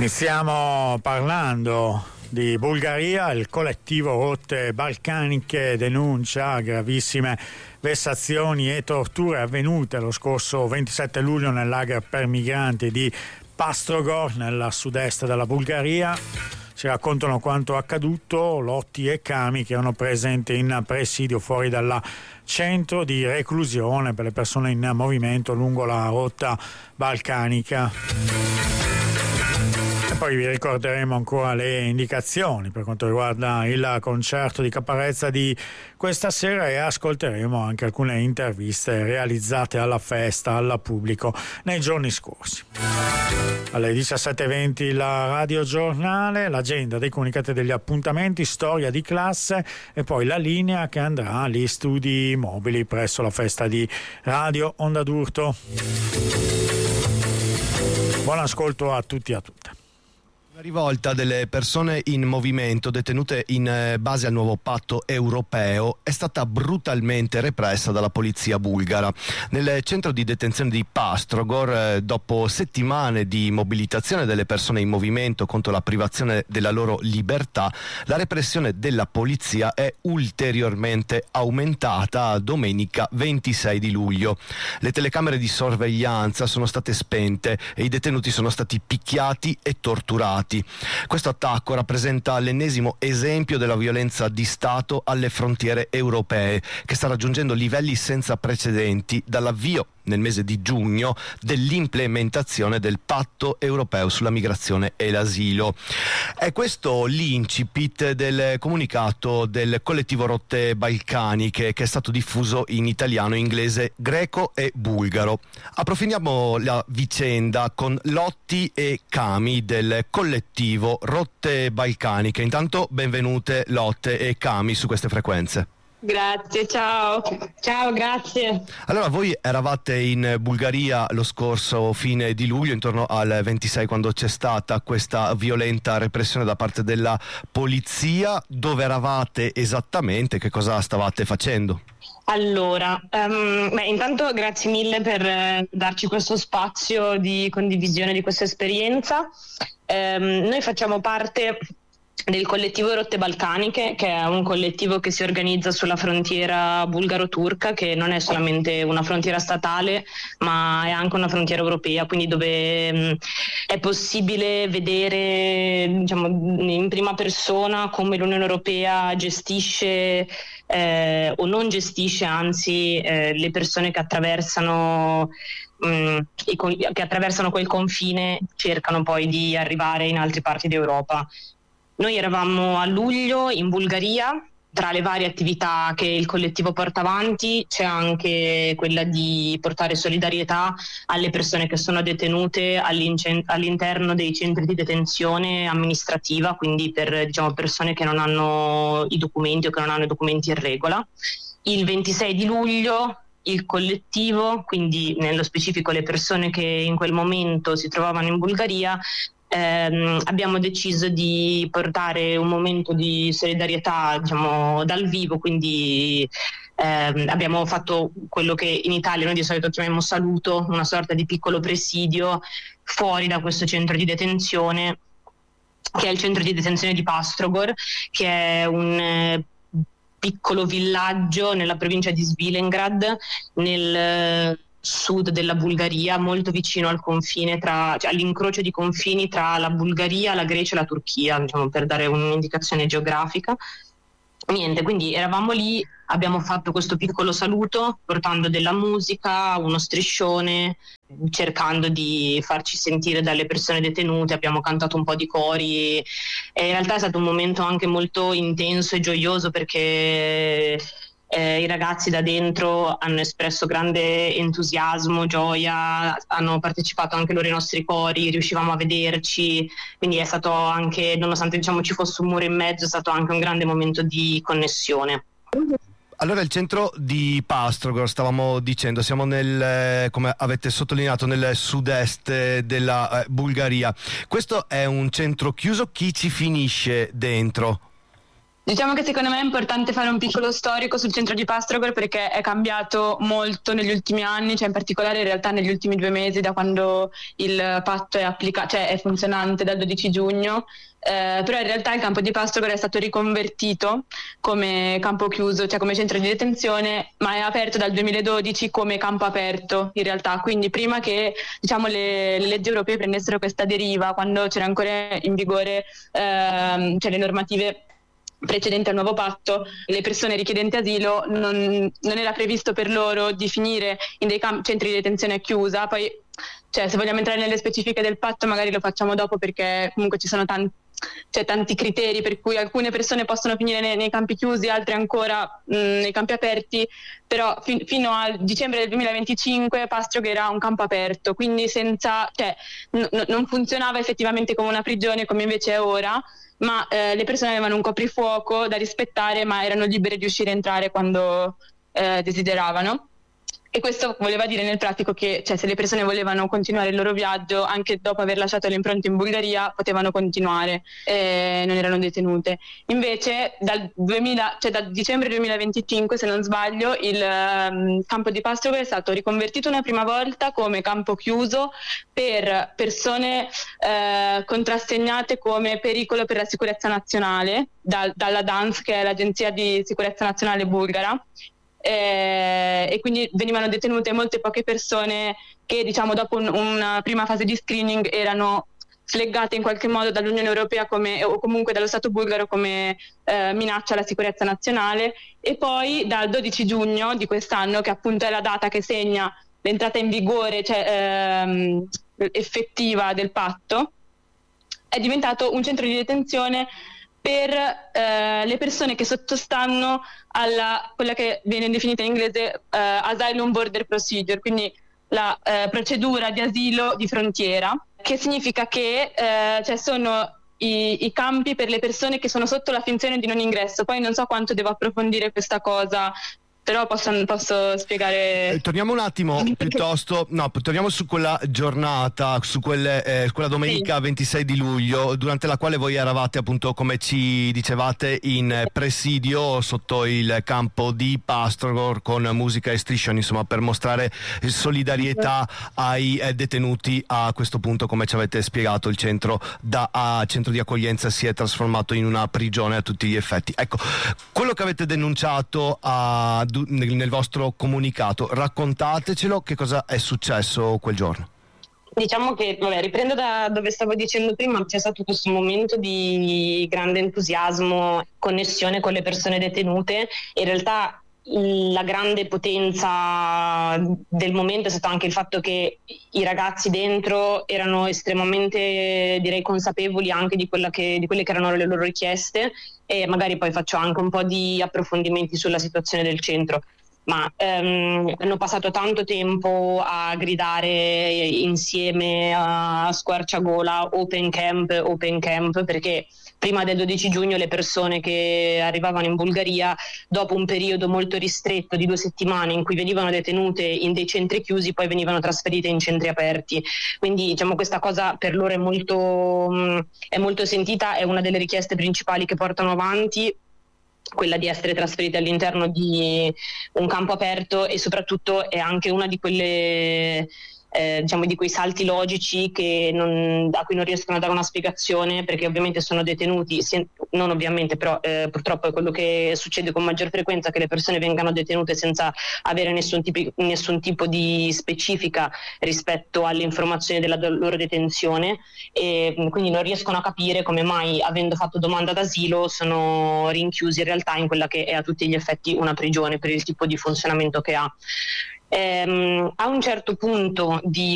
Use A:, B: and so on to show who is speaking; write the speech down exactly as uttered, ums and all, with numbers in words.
A: Iniziamo parlando di Bulgaria. Il collettivo Rotte Balcaniche denuncia gravissime vessazioni e torture avvenute lo scorso ventisette luglio nel lager per migranti di Pastrogor, nel sud-est della Bulgaria. Ci raccontano quanto accaduto Lotti e Cami, che erano presenti in presidio fuori dal centro di reclusione per le persone in movimento lungo la rotta balcanica. E poi vi ricorderemo ancora le indicazioni per quanto riguarda il concerto di Caparezza di questa sera, e ascolteremo anche alcune interviste realizzate alla festa al pubblico nei giorni scorsi. Alle diciassette e venti il radiogiornale, l'agenda dei comunicati degli appuntamenti, storia di classe e poi la linea che andrà agli studi mobili presso la festa di Radio Onda d'Urto. Buon ascolto a tutti e a tutte.
B: La rivolta delle persone in movimento detenute in base al nuovo patto europeo è stata brutalmente repressa dalla polizia bulgara. Nel centro di detenzione di Pastrogor, dopo settimane di mobilitazione delle persone in movimento contro la privazione della loro libertà, la repressione della polizia è ulteriormente aumentata domenica ventisei di luglio. Le telecamere di sorveglianza sono state spente e i detenuti sono stati picchiati e torturati. Questo attacco rappresenta l'ennesimo esempio della violenza di Stato alle frontiere europee, che sta raggiungendo livelli senza precedenti dall'avvio nel mese di giugno dell'implementazione del patto europeo sulla migrazione e l'asilo. È questo l'incipit del comunicato del collettivo Rotte Balcaniche, che è stato diffuso in italiano, inglese, greco e bulgaro. Approfondiamo la vicenda con Lotti e Cami del collettivo Rotte Balcaniche. Intanto benvenute Lotte e Cami su queste frequenze.
C: Grazie, ciao. Ciao, grazie.
B: Allora, voi eravate in Bulgaria lo scorso fine di luglio, intorno al ventisei, quando c'è stata questa violenta repressione da parte della polizia. Dove eravate esattamente? Che cosa stavate facendo?
C: Allora, um, beh, intanto grazie mille per eh, darci questo spazio di condivisione di questa esperienza. Um, noi facciamo parte del collettivo Rotte Balcaniche, che è un collettivo che si organizza sulla frontiera bulgaro-turca, che non è solamente una frontiera statale ma è anche una frontiera europea, quindi dove mh, è possibile vedere, diciamo, in prima persona come l'Unione Europea gestisce eh, o non gestisce anzi eh, le persone che attraversano mh, i, che attraversano quel confine, cercano poi di arrivare in altre parti d'Europa. Noi eravamo a luglio in Bulgaria. Tra le varie attività che il collettivo porta avanti c'è anche quella di portare solidarietà alle persone che sono detenute all'interno dei centri di detenzione amministrativa, quindi per, diciamo, persone che non hanno i documenti o che non hanno i documenti in regola. Il ventisei di luglio il collettivo, quindi nello specifico le persone che in quel momento si trovavano in Bulgaria, ehm, abbiamo deciso di portare un momento di solidarietà, diciamo, dal vivo, quindi ehm, abbiamo fatto quello che in Italia noi di solito chiamiamo saluto, una sorta di piccolo presidio fuori da questo centro di detenzione, che è il centro di detenzione di Pastrogor, che è un eh, piccolo villaggio nella provincia di Svilengrad, nel eh, sud della Bulgaria, molto vicino al confine tra, cioè all'incrocio di confini tra la Bulgaria, la Grecia e la Turchia, diciamo, per dare un'indicazione geografica. Niente, quindi eravamo lì, abbiamo fatto questo piccolo saluto portando della musica, uno striscione, cercando di farci sentire dalle persone detenute. Abbiamo cantato un po' di cori e in realtà è stato un momento anche molto intenso e gioioso, perché Eh, i ragazzi da dentro hanno espresso grande entusiasmo, gioia, hanno partecipato anche loro ai nostri cori, riuscivamo a vederci, quindi è stato anche, nonostante diciamo ci fosse un muro in mezzo, è stato anche un grande momento di connessione.
B: Allora, il centro di Pastrogor, stavamo dicendo, siamo nel, come avete sottolineato, nel sud-est della eh, Bulgaria. Questo è un centro chiuso, chi ci finisce dentro?
C: Diciamo che secondo me è importante fare un piccolo storico sul centro di Pastrogor, perché è cambiato molto negli ultimi anni, cioè in particolare in realtà negli ultimi due mesi, da quando il patto è applicato, cioè è funzionante dal dodici giugno. Eh, però in realtà il campo di Pastrogor è stato riconvertito come campo chiuso, cioè come centro di detenzione, ma è aperto dal duemiladodici come campo aperto in realtà. Quindi prima che, diciamo, le, le leggi europee prendessero questa deriva, quando c'era ancora in vigore ehm, cioè le normative precedente al nuovo patto, le persone richiedenti asilo non, non era previsto per loro di finire in dei camp- centri di detenzione chiusa. Poi, cioè, se vogliamo entrare nelle specifiche del patto magari lo facciamo dopo, perché comunque ci sono tanti, cioè, tanti criteri per cui alcune persone possono finire nei, nei campi chiusi, altre ancora mh, nei campi aperti, però fi- fino a dicembre del duemilaventicinque Pastrogor era un campo aperto, quindi senza, cioè, n- n- non funzionava effettivamente come una prigione come invece è ora, ma eh, le persone avevano un coprifuoco da rispettare, ma erano libere di uscire e entrare quando eh, desideravano. E questo voleva dire nel pratico che, cioè, se le persone volevano continuare il loro viaggio anche dopo aver lasciato le impronte in Bulgaria, potevano continuare, eh, non erano detenute. Invece dal, duemila, cioè, da dicembre duemilaventicinque, se non sbaglio, il um, campo di Pastrogor è stato riconvertito una prima volta come campo chiuso per persone eh, contrassegnate come pericolo per la sicurezza nazionale da, dalla D A N S, che è l'Agenzia di Sicurezza Nazionale bulgara. Eh, e quindi venivano detenute molte poche persone che, diciamo, dopo un, una prima fase di screening erano flaggate in qualche modo dall'Unione Europea come, o comunque dallo Stato bulgaro come eh, minaccia alla sicurezza nazionale. E poi dal dodici giugno di quest'anno, che appunto è la data che segna l'entrata in vigore, cioè ehm, effettiva del patto, è diventato un centro di detenzione per eh, le persone che sottostanno alla quella che viene definita in inglese eh, Asylum Border Procedure, quindi la eh, procedura di asilo di frontiera, che significa che eh, cioè sono i, i campi per le persone che sono sotto la finzione di non ingresso. Poi non so quanto devo approfondire questa cosa, però posso, posso spiegare.
B: Eh, torniamo un attimo piuttosto, no, torniamo su quella giornata, su quelle, eh, quella domenica sì. ventisei di luglio, durante la quale voi eravate, appunto, come ci dicevate, in presidio sotto il campo di Pastrogor con musica e striscioni, insomma, per mostrare solidarietà ai eh, detenuti. A questo punto, come ci avete spiegato, il centro da a centro di accoglienza si è trasformato in una prigione a tutti gli effetti. Ecco, quello che avete denunciato a nel vostro comunicato, raccontatecelo, che cosa è successo quel giorno?
C: Diciamo che, vabbè, riprendo da dove stavo dicendo prima, c'è stato questo momento di grande entusiasmo, connessione con le persone detenute. In realtà la grande potenza del momento è stato anche il fatto che i ragazzi dentro erano estremamente, direi, consapevoli anche di, quella che, di quelle che erano le loro richieste, e magari poi faccio anche un po' di approfondimenti sulla situazione del centro. Ma ehm, hanno passato tanto tempo a gridare insieme a squarciagola open camp, open camp, perché prima del dodici giugno le persone che arrivavano in Bulgaria, dopo un periodo molto ristretto di due settimane in cui venivano detenute in dei centri chiusi, poi venivano trasferite in centri aperti. Quindi, diciamo, questa cosa per loro è molto, è molto sentita, è una delle richieste principali che portano avanti, quella di essere trasferiti all'interno di un campo aperto, e soprattutto è anche una di quelle eh, diciamo di quei salti logici che non, a cui non riescono a dare una spiegazione, perché ovviamente sono detenuti, non ovviamente, però eh, purtroppo è quello che succede con maggior frequenza, che le persone vengano detenute senza avere nessun tipo, nessun tipo di specifica rispetto alle informazioni della loro detenzione, e quindi non riescono a capire come mai, avendo fatto domanda d'asilo, sono rinchiusi in realtà in quella che è a tutti gli effetti una prigione per il tipo di funzionamento che ha. Ehm, a un certo punto di